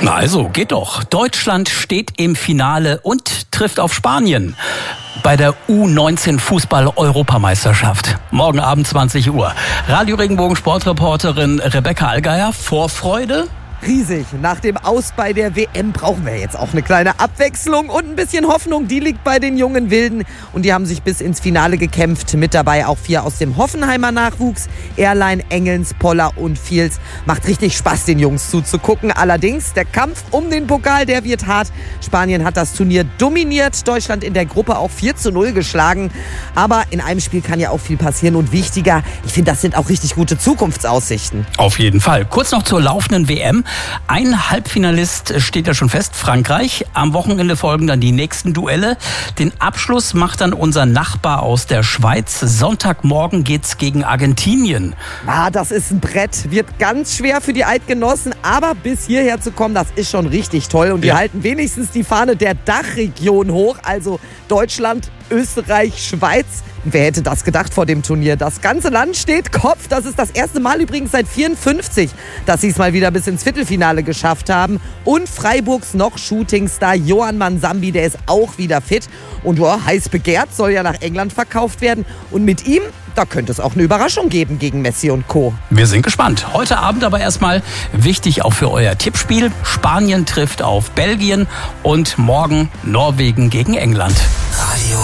Na also, geht doch. Deutschland steht im Finale und trifft auf Spanien bei der U19 Fußball-Europameisterschaft. Morgen Abend 20 Uhr. Radio Regenbogen Sportreporterin Rebecca Allgeier, Vorfreude? Riesig. Nach dem Aus bei der WM brauchen wir jetzt auch eine kleine Abwechslung und ein bisschen Hoffnung. Die liegt bei den jungen Wilden und die haben sich bis ins Finale gekämpft. Mit dabei auch 4 aus dem Hoffenheimer Nachwuchs. Erlein, Engelns, Poller und Fields. Macht richtig Spaß, den Jungs zuzugucken. Allerdings, der Kampf um den Pokal, der wird hart. Spanien hat das Turnier dominiert. Deutschland in der Gruppe auch 4-0 geschlagen. Aber in einem Spiel kann ja auch viel passieren. Und wichtiger, ich finde, das sind auch richtig gute Zukunftsaussichten. Auf jeden Fall. Kurz noch zur laufenden WM. Ein Halbfinalist steht ja schon fest, Frankreich. Am Wochenende folgen dann die nächsten Duelle. Den Abschluss macht dann unser Nachbar aus der Schweiz. Sonntagmorgen geht's gegen Argentinien. Das ist ein Brett. Wird ganz schwer für die Eidgenossen. Aber bis hierher zu kommen, das ist schon richtig toll. Und wir halten wenigstens die Fahne der Dachregion hoch. Also Deutschland, Österreich, Schweiz. Wer hätte das gedacht vor dem Turnier? Das ganze Land steht Kopf. Das ist das erste Mal übrigens seit 1954, dass sie es mal wieder bis ins Viertelfinale geschafft haben. Und Freiburgs noch Shootingstar Yohan Mansambi, der ist auch wieder fit. Und heiß begehrt, soll ja nach England verkauft werden. Und mit ihm, da könnte es auch eine Überraschung geben gegen Messi und Co. Wir sind gespannt. Heute Abend aber erstmal wichtig auch für euer Tippspiel. Spanien trifft auf Belgien und morgen Norwegen gegen England. Radio